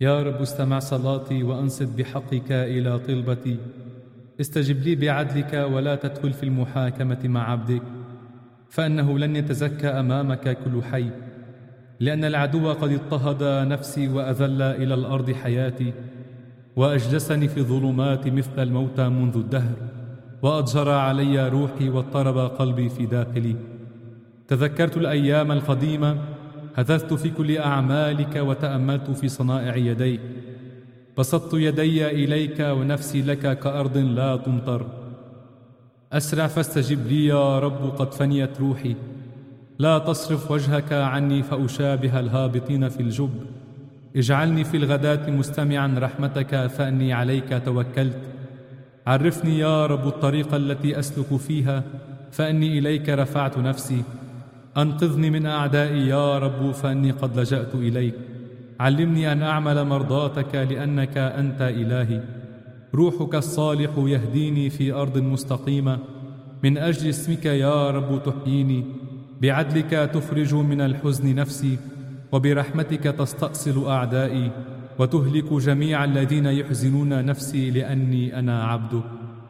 يا رب استمع صلاتي وأنصت بحقك إلى طلبتي. استجب لي بعدلك ولا تدخل في المحاكمة مع عبدك، فإنه لن يتزكى أمامك كل حي. لأن العدو قد اضطهد نفسي وأذل إلى الأرض حياتي، وأجلسني في الظلمات مثل الموتى منذ الدهر، وأضجر علي روحي واضطرب قلبي في داخلي. تذكرت الأيام القديمة، هثثت في كل أعمالك وتأملت في صنائع يديك. بسطت يدي إليك ونفسي لك كأرض لا تمطر. أسرع فاستجب لي يا رب، قد فنيت روحي. لا تصرف وجهك عني فأشابه الهابطين في الجب. اجعلني في الغداة مستمعا رحمتك، فأني عليك توكلت. عرفني يا رب الطريق التي أسلك فيها، فأني إليك رفعت نفسي. أنقذني من أعدائي يا رب، فأني قد لجأت إليك. علمني أن أعمل مرضاتك، لأنك أنت إلهي. روحك الصالح يهديني في أرض مستقيمة. من أجل اسمك يا رب تحييني. بعدلك تخرج من الحزن نفسي، وبرحمتك تستأصل أعدائي، وتهلك جميع الذين يحزنون نفسي، لأني أنا عبدك.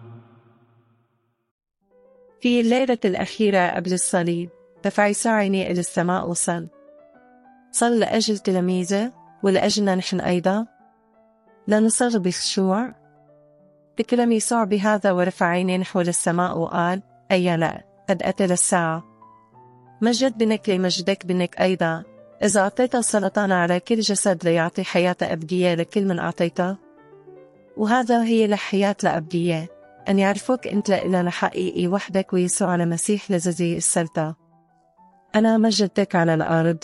في الليلة الأخيرة قبل الصليب رفع يسوع عينيه إلى السماء وصل لأجل تلاميذه ولأجلنا نحن أيضا. لنصر بخشوع. تكلم يسوع بهذا ورفع عينيه نحو السماء وقال: أي لا، قد أتى الساعة. مجد بنك لمجدك بنك أيضا. إذا أعطيت السلطان على كل جسد ليعطي حياة أبدية لكل من أعطيته. وهذا هي الحياة الأبدية، أن يعرفوك أنت الإله الحقيقي وحدك، ويسوع المسيح الذي أرسلته. أنا مجدتك على الأرض.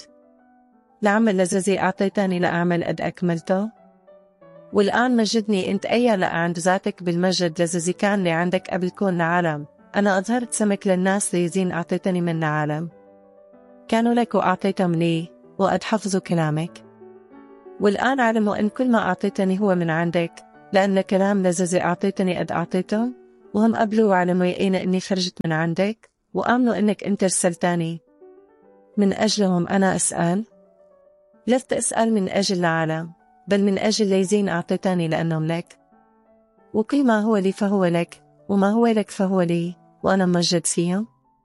العمل الذي أعطيتني لأعمل قد أكملته. والآن مجدني أنت أيها عند ذاتك بالمجد الذي كان لي عندك قبل كون العالم. أنا أظهرت سمك للناس ليزين أعطيتني من العالم. كانوا لك وأعطيتهم لي، وقد حفظوا كلامك. والآن علموا أن كل ما أعطيتني هو من عندك، لأن الكلام الذي أعطيتني قد أعطيتهم، وهم قبلوا وعلموا يقين أني خرجت من عندك، وآمنوا أنك أنت رسلتني. من أجلهم أنا أسأل. لست أسأل من أجل العالم، بل من أجل الذين أعطيتني، لأنهم لك. وكل ما هو لي فهو لك، وما هو لك فهو لي، وأنا ممجد فيهم.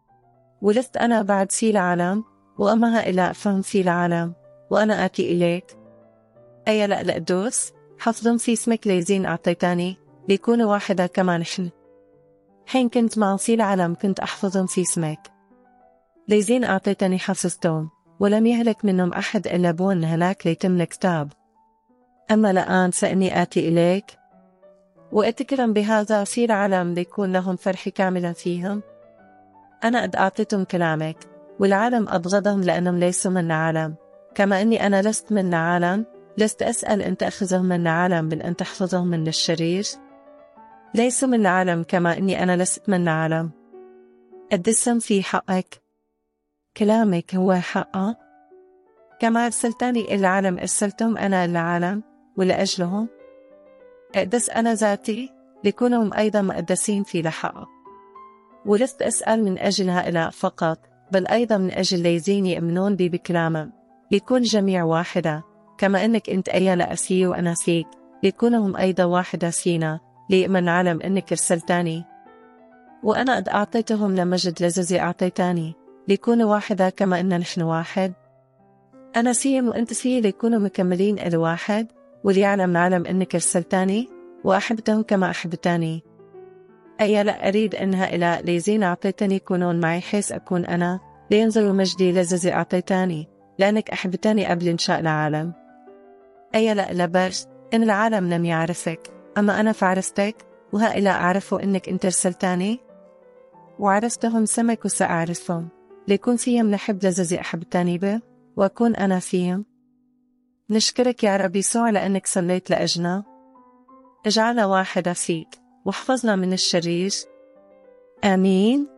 ولست أنا بعد في العالم، وأما هؤلاء فهم في العالم، وأنا آتي إليك. أي لا القدوس، حفظهم في اسمك الذين أعطيتني، ليكونوا واحدة كما نحن. حين كنت معهم في العالم كنت أحفظهم في اسمك. الذين أعطيتني حفظتهم، ولم يهلك منهم أحد إلا بون هلاك ليتم الكتاب. أما الآن فإني آتي إليك، وأتكلم بهذا في العالم ليكون لهم فرح كاملا فيهم. أنا قد أعطيتهم كلامك، والعالم أبغضهم لأنهم ليسوا من العالم، كما أني أنا لست من العالم. لست أسأل أن تأخذهم من العالم، بل أن تحفظهم من الشرير. ليسوا من العالم كما أني أنا لست من العالم. قدسهم في حقك. كلامك هو حقا. كما أرسلتني إلى العالم أرسلتهم أنا إلى العالم، ولأجلهم أقدس أنا ذاتي، ليكونهم أيضا مقدسين في الحق. ولست أسأل من أجل هؤلاء فقط، بل أيضا من أجل الذين يؤمنون بي بكلامك، ليكون جميع واحدة، كما أنك أنت أيها أسي وأنا فيك، ليكونهم أيضا واحدة فينا، ليؤمن العالم أنك أرسلتني. وأنا قد أعطيتهم لمجد الذي أعطيتني، ليكونوا واحدة كما أننا نحن واحد. أنا فيهم وأنت فيه، ليكونوا مكملين إلى واحد، وليعلم العالم أنك أرسلتني، وأحبتهم كما أحبتني. أي لا أريد أن هؤلاء الذين أعطيتني يكونون معي حيث أكون أنا، لينظروا مجدي الذي أعطيتني، لأنك أحبتني قبل إنشاء العالم. أي لا لبرس إن العالم لم يعرفك، أما أنا فعرفتك، وهؤلاء أعرفوا أنك أنت أرسلتني، وعرفتهم سمك وسأعرفهم، ليكون فيهم نحب الذي أحبتني به، وأكون أنا فيهم. نشكرك يا رب يسوع لأنك صليت لأجلنا. اجعلنا واحدة فيك، واحفظنا من الشرير. آمين.